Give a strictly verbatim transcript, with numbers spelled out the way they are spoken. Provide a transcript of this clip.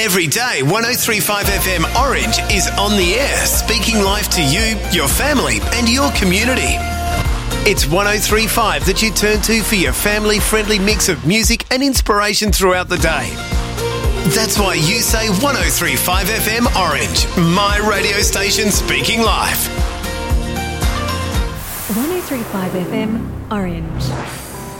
Every day, one oh three point five F M Orange is on the air, speaking life to you, your family and your community. It's one oh three point five that you turn to for your family-friendly mix of music and inspiration throughout the day. That's why you say one oh three point five F M Orange, my radio station speaking life. one oh three point five F M Orange.